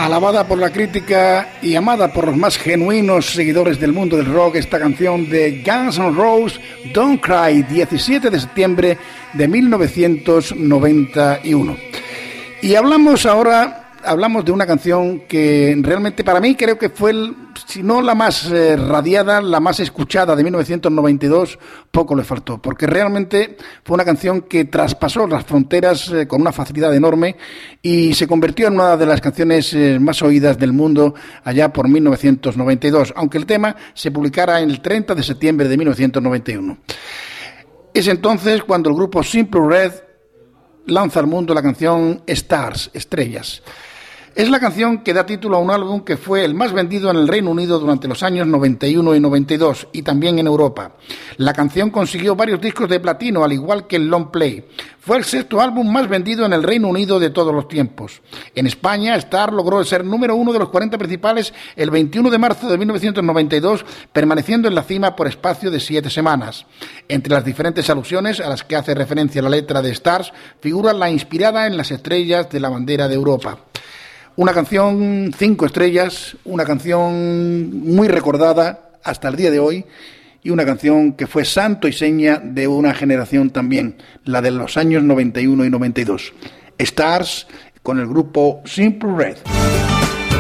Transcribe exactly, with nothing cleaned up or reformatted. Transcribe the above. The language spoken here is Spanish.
Alabada por la crítica y amada por los más genuinos seguidores del mundo del rock, esta canción de Guns N' Roses, Don't Cry, diecisiete de septiembre de mil novecientos noventa y uno. Y hablamos ahora... Hablamos de una canción que realmente para mí creo que fue, el, si no la más eh, radiada, la más escuchada de mil novecientos noventa y dos, poco le faltó, porque realmente fue una canción que traspasó las fronteras eh, con una facilidad enorme y se convirtió en una de las canciones eh, más oídas del mundo allá por mil novecientos noventa y dos, aunque el tema se publicara el treinta de septiembre de mil novecientos noventa y uno. Es entonces cuando el grupo Simple Red lanza al mundo la canción Stars, Estrellas. Es la canción que da título a un álbum que fue el más vendido en el Reino Unido durante los años noventa y uno y noventa y dos y también en Europa. La canción consiguió varios discos de platino, al igual que el long play. Fue el sexto álbum más vendido en el Reino Unido de todos los tiempos. En España, Star logró ser número uno de los cuarenta principales el veintiuno de marzo de mil novecientos noventa y dos, permaneciendo en la cima por espacio de siete semanas. Entre las diferentes alusiones a las que hace referencia la letra de Stars, figura la inspirada en las estrellas de la bandera de Europa. Una canción cinco estrellas, una canción muy recordada hasta el día de hoy y una canción que fue santo y seña de una generación también, la de los años noventa y uno y noventa y dos. Stars con el grupo Simple Red.